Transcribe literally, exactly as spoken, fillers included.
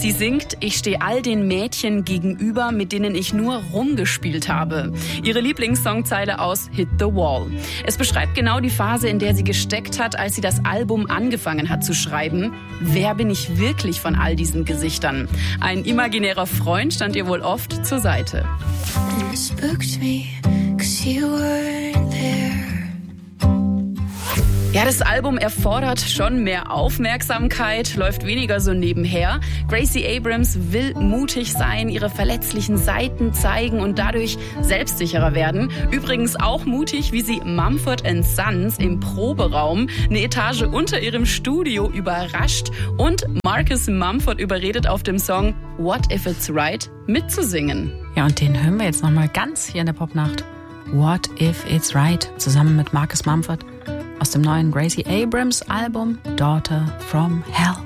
Sie singt, ich stehe all den Mädchen gegenüber, mit denen ich nur rumgespielt habe. Ihre Lieblingssongzeile aus Hit the Wall. Es beschreibt genau die Phase, in der sie gesteckt hat, als sie das Album angefangen hat zu schreiben. Wer bin ich wirklich von all diesen Gesichtern? Ein imaginärer Freund stand ihr wohl oft zur Seite. Ja, das Album erfordert schon mehr Aufmerksamkeit, läuft weniger so nebenher. Gracie Abrams will mutig sein, ihre verletzlichen Seiten zeigen und dadurch selbstsicherer werden. Übrigens auch mutig, wie sie Mumford and Sons im Proberaum, eine Etage unter ihrem Studio, überrascht und Marcus Mumford überredet, auf dem Song What If It's Right mitzusingen. Ja, und den hören wir jetzt nochmal ganz hier in der Popnacht. What If It's Right, zusammen mit Marcus Mumford aus dem neuen Gracie Abrams Album Daughter from Hell.